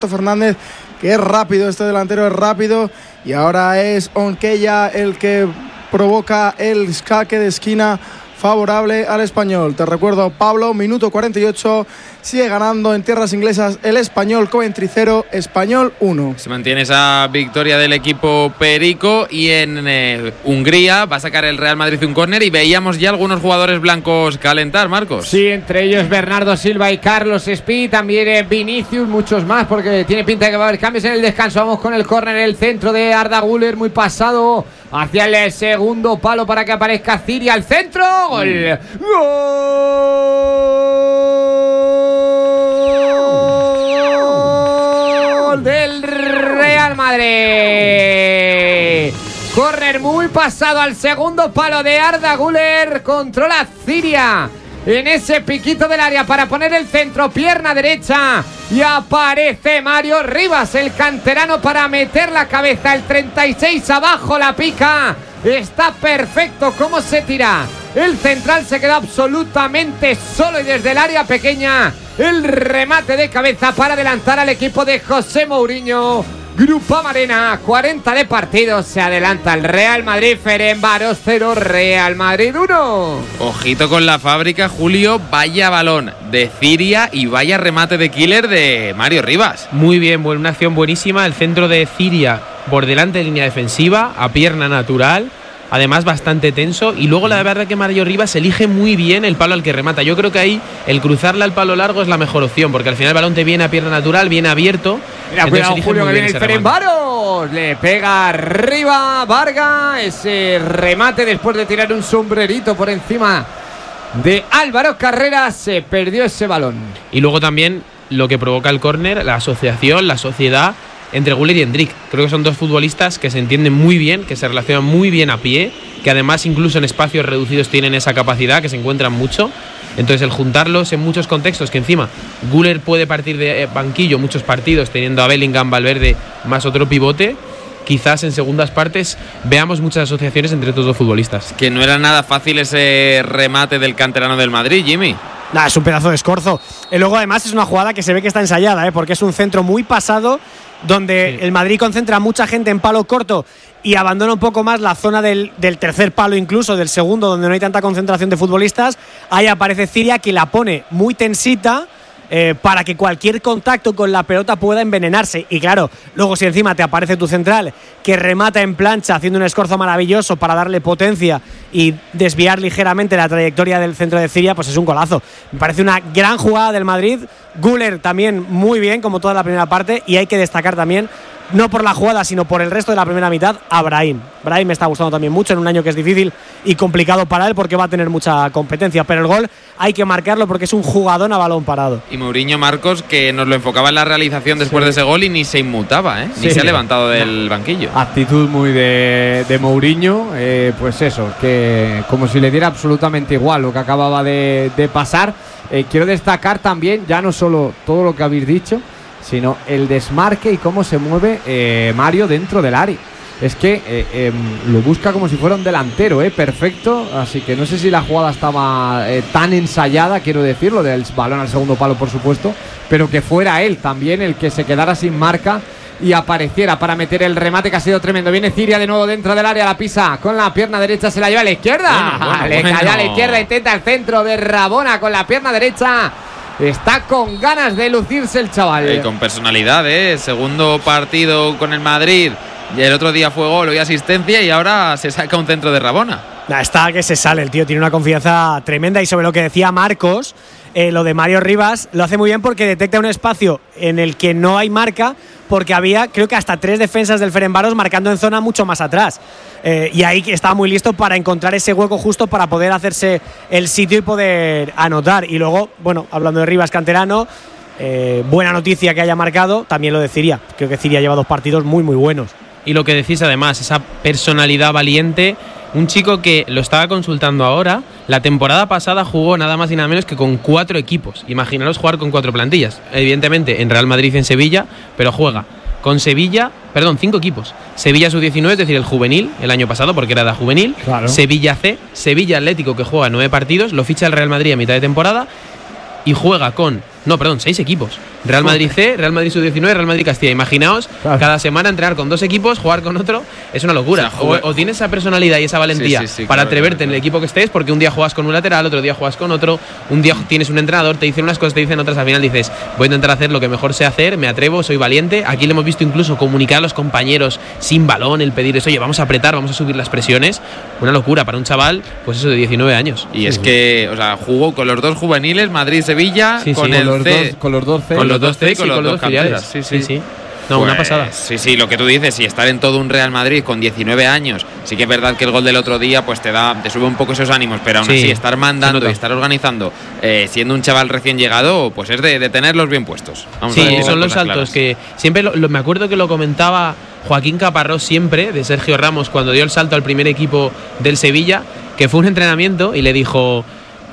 Fernández, que es rápido, este delantero es rápido, y ahora es Onqueya el que provoca el saque de esquina favorable al Español. Te recuerdo, Pablo, minuto 48, sigue ganando en tierras inglesas el Español. Coventry 0, Español 1. Se mantiene esa victoria del equipo perico, y en Hungría va a sacar el Real Madrid un córner, y veíamos ya algunos jugadores blancos calentar, Marcos. Sí, entre ellos Bernardo Silva y Carlos Espí, también Vinicius, muchos más, porque tiene pinta de que va a haber cambios en el descanso. Vamos con el córner, el centro de Arda Güler, muy pasado hacia el segundo palo para que aparezca Ciria, al centro, gol. ¡Gol del Real Madrid! Córner muy pasado al segundo palo de Arda Güler, controla Ciria en ese piquito del área para poner el centro, pierna derecha, y aparece Mario Rivas, el canterano, para meter la cabeza. El 36 abajo, la pica, está perfecto cómo se tira. El central se quedó absolutamente solo, y desde el área pequeña el remate de cabeza para adelantar al equipo de José Mourinho. Groupama Arena, 40 de partido, se adelanta el Real Madrid. Ferencváros 0, Real Madrid 1. Ojito con la fábrica, Julio, vaya balón de Ciria y vaya remate de killer de Mario Rivas. Muy bien, una acción buenísima, el centro de Ciria por delante de línea defensiva, a pierna natural, además bastante tenso, y luego la verdad que Mario Rivas elige muy bien el palo al que remata. Yo creo que ahí el cruzarle al palo largo es la mejor opción, porque al final el balón te viene a pierna natural, viene abierto. Mira, cuidado, Julio, que viene el Ferencváros, le pega arriba Varga, ese remate después de tirar un sombrerito por encima de Álvaro Carreras, se perdió ese balón. Y luego también lo que provoca el córner, la asociación, la sociedad entre Güler y Endrick. Creo que son dos futbolistas que se entienden muy bien, que se relacionan muy bien a pie, que además incluso en espacios reducidos tienen esa capacidad, que se encuentran mucho. Entonces el juntarlos en muchos contextos, que encima Güler puede partir de banquillo muchos partidos teniendo a Bellingham, Valverde más otro pivote, quizás en segundas partes veamos muchas asociaciones entre estos dos futbolistas. Que no era nada fácil ese remate del canterano del Madrid, Jimmy. Nah, es un pedazo de escorzo. Y luego además es una jugada que se ve que está ensayada, porque es un centro muy pasado, donde el Madrid concentra mucha gente en palo corto y abandona un poco más la zona del tercer palo, incluso del segundo, donde no hay tanta concentración de futbolistas. Ahí aparece Ciria, que la pone muy tensita, para que cualquier contacto con la pelota pueda envenenarse. Y claro, luego si encima te aparece tu central, que remata en plancha haciendo un escorzo maravilloso para darle potencia y desviar ligeramente la trayectoria del centro de Ciria, pues es un golazo. Me parece una gran jugada del Madrid. Güler también muy bien, como toda la primera parte, y hay que destacar también, no por la jugada, sino por el resto de la primera mitad, a Brahim. Brahim me está gustando también mucho en un año que es difícil y complicado para él, porque va a tener mucha competencia, pero el gol hay que marcarlo porque es un jugadón a balón parado. Y Mourinho, Marcos, que nos lo enfocaba en la realización después de ese gol y ni se inmutaba, ni se ha levantado del banquillo. Actitud muy de Mourinho, pues eso, que como si le diera absolutamente igual lo que acababa de pasar. Quiero destacar también, ya no solo todo lo que habéis dicho, sino el desmarque y cómo se mueve Mario dentro del área. Es que lo busca como si fuera un delantero, perfecto. Así que no sé si la jugada estaba tan ensayada, quiero decirlo, del balón al segundo palo, por supuesto, pero que fuera él también el que se quedara sin marca y apareciera para meter el remate, que ha sido tremendo. Viene Ciria de nuevo dentro del área, la pisa con la pierna derecha, se la lleva a la izquierda. Le cayó a la izquierda, intenta el centro de Rabona con la pierna derecha. Está con ganas de lucirse el chaval. Y con personalidad, segundo partido con el Madrid. Y el otro día fue gol y asistencia, y ahora se saca un centro de Rabona. Está que se sale, el tío tiene una confianza tremenda. Y sobre lo que decía Marcos, lo de Mario Rivas lo hace muy bien porque detecta un espacio en el que no hay marca, porque había, creo que hasta 3 defensas del Ferencváros marcando en zona mucho más atrás. Y ahí estaba muy listo para encontrar ese hueco justo para poder hacerse el sitio y poder anotar. Y luego, bueno, hablando de Rivas, canterano, buena noticia que haya marcado, también lo de Ciria. Creo que Ciria lleva 2 partidos muy, muy buenos. Y lo que decís además, esa personalidad valiente, un chico que lo estaba consultando ahora, la temporada pasada jugó nada más y nada menos que con 4 equipos. Imaginaros jugar con 4 plantillas. Evidentemente en Real Madrid y en Sevilla, pero juega con 5 equipos. Sevilla sub-19, es decir, el juvenil, el año pasado, porque era de juvenil. Claro. Sevilla C, Sevilla Atlético, que juega 9 partidos, lo ficha el Real Madrid a mitad de temporada, y juega con No, perdón, 6 equipos. Real Madrid C, Real Madrid Sub-19, Real Madrid Castilla. Imaginaos, cada semana entrenar con 2 equipos, jugar con otro, es una locura. O tienes esa personalidad y esa valentía para atreverte en el equipo que estés, porque un día juegas con un lateral, otro día juegas con otro, un día tienes un entrenador, te dicen unas cosas, te dicen otras, al final dices, voy a intentar hacer lo que mejor sé hacer, me atrevo, soy valiente. Aquí le hemos visto incluso comunicar a los compañeros sin balón, el pedir eso, oye, vamos a apretar, vamos a subir las presiones. Una locura para un chaval, pues eso, de 19 años. Y es que, o sea, jugó con los 2 juveniles, Madrid-Sevilla, con el C. Con los 2 C. Con los 2 C y con los 2 filiales. Sí. No, pues, una pasada. Sí, lo que tú dices, y estar en todo un Real Madrid con 19 años, sí que es verdad que el gol del otro día pues te sube un poco esos ánimos, pero aún así estar mandando y estar organizando, siendo un chaval recién llegado, pues es de tenerlos bien puestos. Son los saltos que siempre me acuerdo que lo comentaba Joaquín Caparrós siempre, de Sergio Ramos, cuando dio el salto al primer equipo del Sevilla, que fue un entrenamiento y le dijo...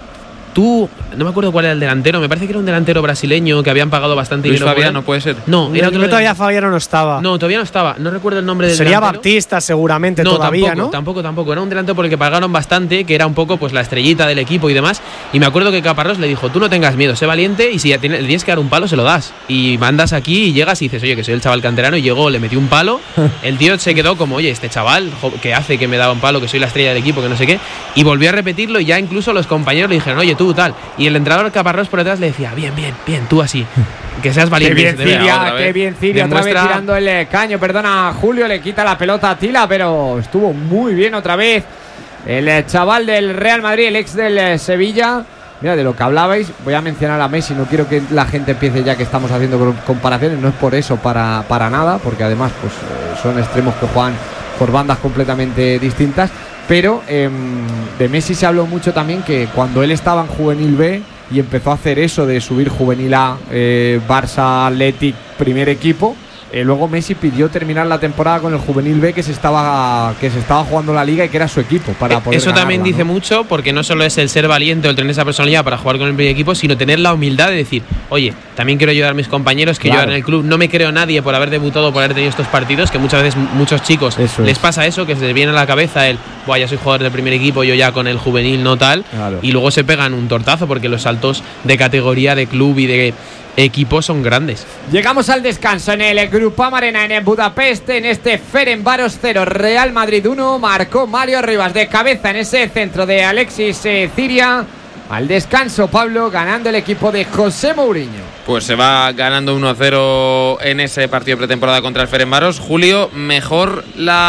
Tú, no me acuerdo cuál era el delantero, me parece que era un delantero brasileño que habían pagado bastante dinero. Luis Fabiano, puede ser. No, era otro. Todavía Fabiano no estaba. No, todavía no estaba. No recuerdo el nombre del Sería delantero. Baptista, seguramente, todavía, ¿no? Tampoco. Era un delantero por el que pagaron bastante, que era un poco pues la estrellita del equipo y demás. Y me acuerdo que Caparrós le dijo, tú no tengas miedo, sé valiente y si le tienes que dar un palo, se lo das. Y mandas aquí y llegas y dices, oye, que soy el chaval canterano, y llegó, le metió un palo. El tío se quedó como, oye, este chaval, ¿qué hace que me da un palo, que soy la estrella del equipo, que no sé qué? Y volvió a repetirlo y ya incluso los compañeros le dijeron, oye, tú, tal. Y el entrenador Caparrós por detrás le decía, bien, tú así, que seas valiente. Qué bien Ciria, otra vez tirando el caño, perdona, Julio, le quita la pelota a Tila, pero estuvo muy bien otra vez el chaval del Real Madrid, el ex del Sevilla. Mira, de lo que hablabais, voy a mencionar a Messi, no quiero que la gente empiece ya que estamos haciendo comparaciones, no es por eso, para nada, porque además pues son extremos que juegan por bandas completamente distintas. Pero de Messi se habló mucho también, que cuando él estaba en Juvenil B y empezó a hacer eso de subir Juvenil A, Barça, Athletic, primer equipo, luego Messi pidió terminar la temporada con el Juvenil B que se estaba jugando la liga y que era su equipo para poder eso ganarla, también dice mucho, porque no solo es el ser valiente o el tener esa personalidad para jugar con el primer equipo, sino tener la humildad de decir, oye, también quiero ayudar a mis compañeros que llevan en el club, no me creo nadie por haber debutado, por haber tenido estos partidos, que muchas veces muchos chicos les pasa eso, que se les viene a la cabeza el, ya soy jugador del primer equipo, yo ya con el juvenil no tal, y luego se pegan un tortazo porque los saltos de categoría, de club y de equipos son grandes. Llegamos al descanso en el Groupama Arena en Budapest, en este Ferencváros 0, Real Madrid 1, marcó Mario Rivas de cabeza en ese centro de Alexis Ciria. Al descanso, Pablo, ganando el equipo de José Mourinho. Pues se va ganando 1-0 en ese partido de pretemporada contra el Ferencváros. Julio, mejor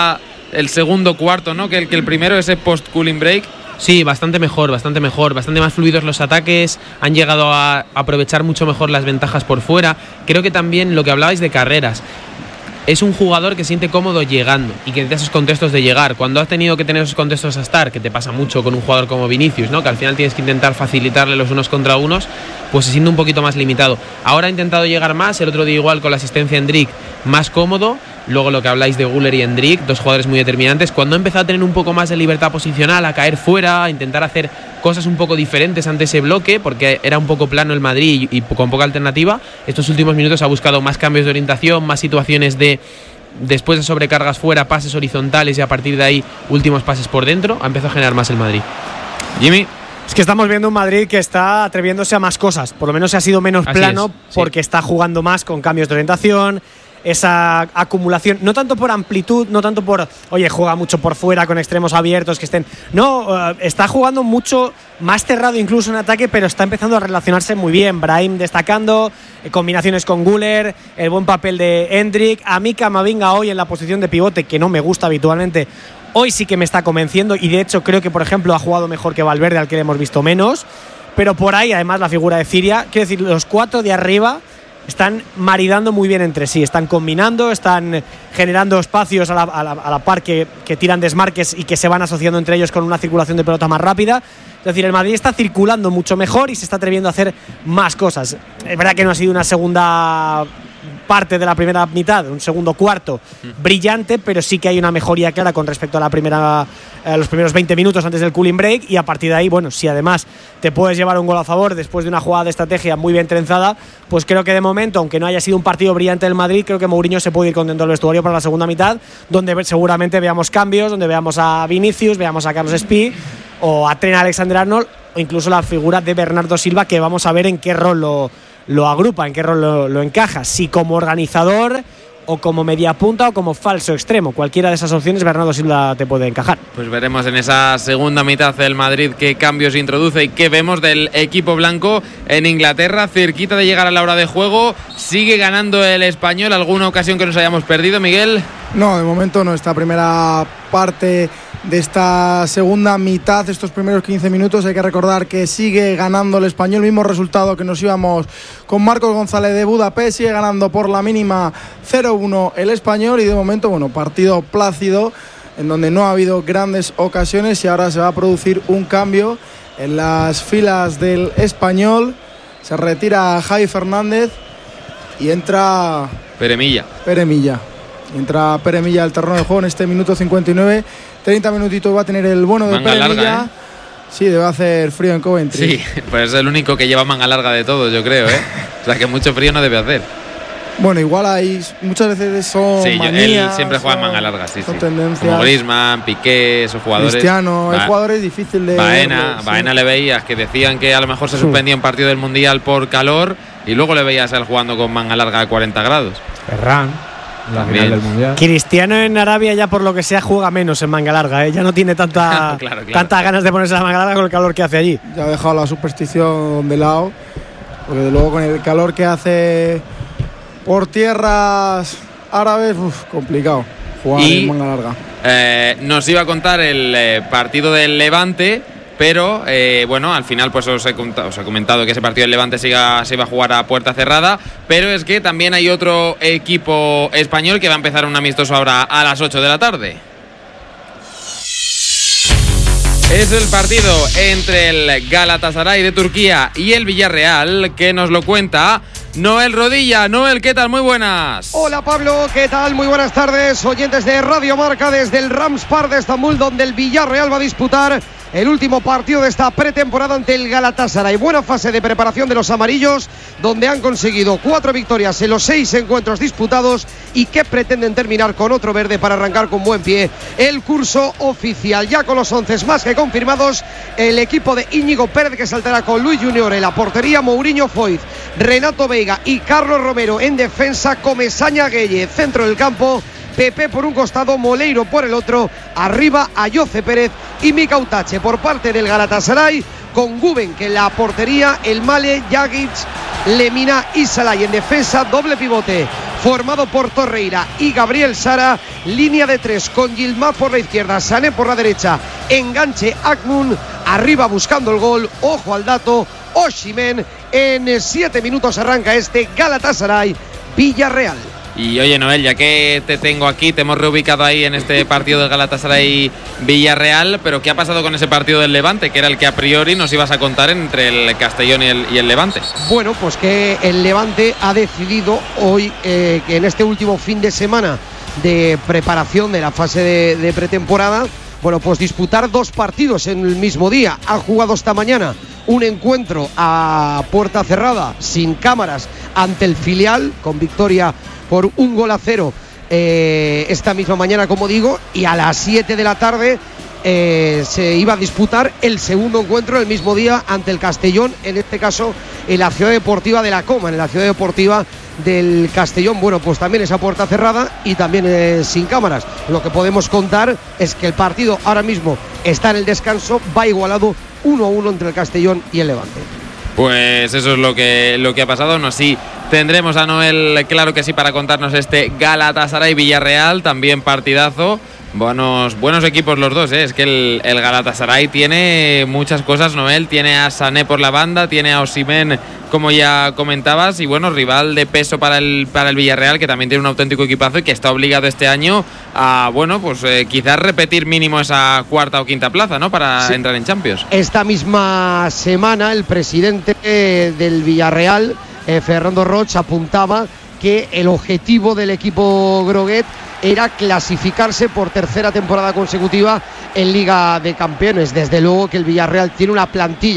el segundo cuarto, ¿no? que el primero, ese post-cooling break. Sí, bastante mejor, bastante más fluidos los ataques, han llegado a aprovechar mucho mejor las ventajas por fuera. Creo que también lo que hablabais de carreras, es un jugador que se siente cómodo llegando y que necesita esos contextos de llegar. Cuando has tenido que tener esos contextos a estar, que te pasa mucho con un jugador como Vinicius, ¿no? Que al final tienes que intentar facilitarle los unos contra unos, pues se siente un poquito más limitado. Ahora ha intentado llegar más, el otro día igual con la asistencia de Endrick, más cómodo. Luego lo que habláis de Güler y Endrick, dos jugadores muy determinantes. Cuando ha empezado a tener un poco más de libertad posicional, a caer fuera, a intentar hacer cosas un poco diferentes ante ese bloque, porque era un poco plano el Madrid y con poca alternativa, estos últimos minutos ha buscado más cambios de orientación, más situaciones de después de sobrecargas fuera, pases horizontales y a partir de ahí últimos pases por dentro. Ha empezado a generar más el Madrid. Jimmy. Es que estamos viendo un Madrid que está atreviéndose a más cosas. Por lo menos ha sido menos plano, porque está jugando más con cambios de orientación, esa acumulación, no tanto por amplitud, no tanto por, oye, juega mucho por fuera con extremos abiertos que estén. No, está jugando mucho más cerrado incluso en ataque, pero está empezando a relacionarse muy bien. Brahim destacando, combinaciones con Güler, el buen papel de Endrick. A mí Camavinga hoy en la posición de pivote, que no me gusta habitualmente, hoy sí que me está convenciendo y de hecho creo que, por ejemplo, ha jugado mejor que Valverde, al que le hemos visto menos. Pero por ahí, además, la figura de Ciria, quiero decir, los cuatro de arriba están maridando muy bien entre sí, están combinando, están generando espacios a la par que tiran desmarques y que se van asociando entre ellos con una circulación de pelota más rápida. Es decir, el Madrid está circulando mucho mejor y se está atreviendo a hacer más cosas. Es verdad que no ha sido una segunda parte de la primera mitad, un segundo cuarto brillante, pero sí que hay una mejoría clara con respecto a la primera, los primeros 20 minutos antes del cooling break, y a partir de ahí, bueno, si además te puedes llevar un gol a favor después de una jugada de estrategia muy bien trenzada, pues creo que de momento, aunque no haya sido un partido brillante del Madrid, creo que Mourinho se puede ir contento al vestuario para la segunda mitad, donde seguramente veamos cambios, donde veamos a Vinicius, veamos a Carlos Espí o a Trent Alexander-Arnold, o incluso la figura de Bernardo Silva, que vamos a ver en qué rol lo lo agrupa, en qué rol lo encaja, si como organizador o como mediapunta o como falso extremo. Cualquiera de esas opciones Bernardo Silva te puede encajar. Pues veremos en esa segunda mitad del Madrid qué cambios introduce y qué vemos del equipo blanco en Inglaterra, cerquita de llegar a la hora de juego. Sigue ganando el Español. ¿Alguna ocasión que nos hayamos perdido, Miguel? No, de momento no. Esta primera parte de esta segunda mitad, estos primeros 15 minutos, hay que recordar que sigue ganando el Español, mismo resultado que nos íbamos con Marcos González de Budapest, sigue ganando por la mínima 0-1 el Español y de momento, bueno, partido plácido en donde no ha habido grandes ocasiones y ahora se va a producir un cambio en las filas del Español. Se retira Javi Fernández y entra Pere Milla. Entra Pere Milla al terreno de juego en este minuto 59. 30 minutitos va a tener el bueno de manga Pere larga, Milla. Sí, debe hacer frío en Coventry. Sí, pues es el único que lleva manga larga de todos, yo creo, ¿eh? O sea que mucho frío no debe hacer. Bueno, igual hay muchas veces son sí, manías, él siempre juega en manga larga, sí. Tendencias. Como Griezmann, Piqué, esos jugadores. Cristiano, hay jugadores difíciles de Baena le veías que decían que a lo mejor se suspendía un partido del Mundial por calor y luego le veías a él jugando con manga larga de 40 grados. Ferran, la final del Mundial. Cristiano en Arabia ya por lo que sea juega menos en manga larga, ¿eh? Ya no tiene tantas ganas de ponerse la manga larga con el calor que hace allí. Ya ha dejado la superstición de lado, porque de luego con el calor que hace por tierras árabes, complicado jugar en manga larga. Nos iba a contar el partido del Levante, pero bueno, al final pues os he comentado que ese partido del Levante se iba a jugar a puerta cerrada, pero es que también hay otro equipo español que va a empezar un amistoso ahora a las 8 de la tarde. Es el partido entre el Galatasaray de Turquía y el Villarreal, que nos lo cuenta Noel Rodilla. Noel, ¿qué tal? Muy buenas. Hola Pablo, ¿qué tal? Muy buenas tardes, oyentes de Radio Marca desde el Rams Park de Estambul, donde el Villarreal va a disputar el último partido de esta pretemporada ante el Galatasaray. Buena fase de preparación de los amarillos, donde han conseguido 4 victorias en los 6 encuentros disputados y que pretenden terminar con otro verde para arrancar con buen pie el curso oficial. Ya con los 11 más que confirmados, el equipo de Íñigo Pérez, que saltará con Luis Junior en la portería, Mourinho Foyth, Renato Veiga y Carlos Romero en defensa, Comesaña Gueye, centro del campo, Pepe por un costado, Moleiro por el otro, arriba Ayoce Pérez y Mika Utache por parte del Galatasaray, con Guben que en la portería, el Male, Jagic, Lemina y Salai en defensa, doble pivote formado por Torreira y Gabriel Sara, línea de 3 con Yilmaz por la izquierda, Sané por la derecha, enganche Akmun, arriba buscando el gol, ojo al dato, Osimhen. En 7 minutos arranca este Galatasaray Villarreal. Y oye, Noel, ya que te tengo aquí, te hemos reubicado ahí en este partido de Galatasaray Villarreal, pero ¿qué ha pasado con ese partido del Levante, que era el que a priori nos ibas a contar entre el Castellón y el Levante? Bueno, pues que el Levante ha decidido hoy, que en este último fin de semana de preparación de la fase de pretemporada, bueno, pues disputar 2 partidos en el mismo día. Han jugado esta mañana un encuentro a puerta cerrada, sin cámaras, ante el filial, con victoria por 1-0 esta misma mañana, como digo, y a las 7 de la tarde se iba a disputar el segundo encuentro el mismo día ante el Castellón, en este caso en la Ciudad Deportiva de La Coma, en la Ciudad Deportiva del Castellón. Bueno, pues también esa puerta cerrada y también sin cámaras. Lo que podemos contar es que el partido ahora mismo está en el descanso, va igualado 1-1 entre el Castellón y el Levante. Pues eso es lo que ha pasado. No, sí, tendremos a Noel, claro que sí, para contarnos este Galatasaray Villarreal, también partidazo. Buenos equipos los dos, ¿eh? Es que el Galatasaray tiene muchas cosas, Noel. Tiene a Sané por la banda, tiene a Osimhen, como ya comentabas, y bueno, rival de peso para el Villarreal, que también tiene un auténtico equipazo y que está obligado este año a, bueno, pues quizás repetir mínimo esa 4ª o 5ª plaza, ¿no? Para entrar en Champions. Esta misma semana el presidente del Villarreal, Fernando Roig, apuntaba que el objetivo del equipo groguet era clasificarse por 3ª temporada consecutiva en Liga de Campeones. Desde luego que el Villarreal tiene una plantilla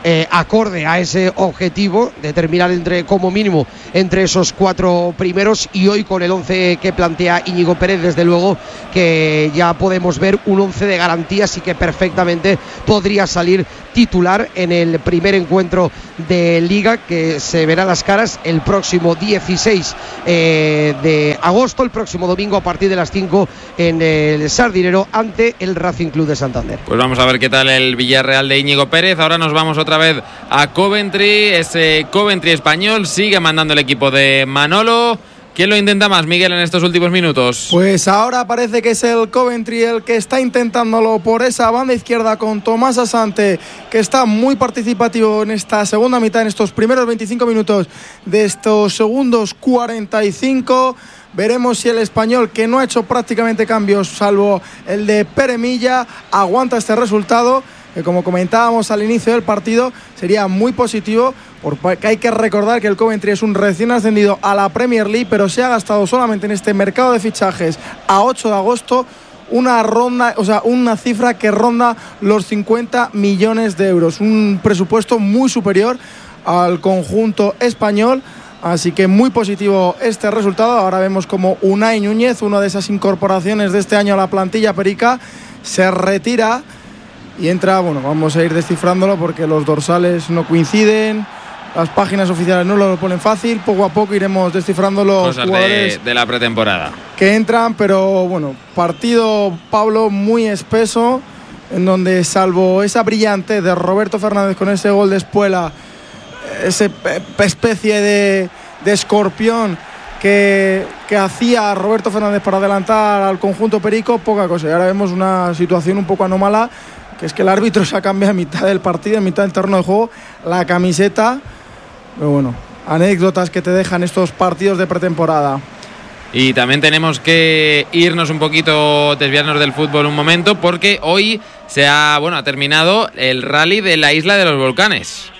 acorde a ese objetivo de terminar como mínimo entre esos 4 primeros, y hoy con el 11 que plantea Íñigo Pérez, desde luego que ya podemos ver un 11 de garantías y que perfectamente podría salir titular en el primer encuentro de Liga, que se verá las caras el próximo 16 de agosto, el próximo domingo a partir de las 5 en el Sardinero ante el Racing Club de Santander. Pues vamos a ver qué tal el Villarreal de Íñigo Pérez. Ahora nos vamos otra vez a Coventry. Ese Coventry español sigue mandando el equipo de Manolo. ¿Quién lo intenta más, Miguel, en estos últimos minutos? Pues ahora parece que es el Coventry el que está intentándolo por esa banda izquierda con Tomás Asante, que está muy participativo en esta segunda mitad, en estos primeros 25 minutos de estos segundos 45. Veremos si el español, que no ha hecho prácticamente cambios salvo el de Pere Milla, aguanta este resultado, que como comentábamos al inicio del partido sería muy positivo, porque hay que recordar que el Coventry es un recién ascendido a la Premier League, pero se ha gastado solamente en este mercado de fichajes a 8 de agosto una cifra que ronda los 50 millones de euros, un presupuesto muy superior al conjunto español. Así que muy positivo este resultado. Ahora vemos como Unai Núñez, una de esas incorporaciones de este año a la plantilla perica, se retira y entra. Bueno, vamos a ir descifrándolo porque los dorsales no coinciden, las páginas oficiales no lo ponen fácil. Poco a poco iremos descifrando los cosas jugadores de la pretemporada que entran, pero bueno, partido, Pablo, muy espeso, en donde salvo esa brillante de Roberto Fernández con ese gol de Espuela, esa especie de escorpión que hacía Roberto Fernández para adelantar al conjunto perico, poca cosa. Y ahora vemos una situación un poco anómala, que es que el árbitro se ha cambiado a mitad del partido, en mitad del terreno de juego, la camiseta. Pero bueno, anécdotas que te dejan estos partidos de pretemporada. Y también tenemos que irnos un poquito, desviarnos del fútbol un momento, porque hoy ha terminado el rally de la Isla de los Volcanes.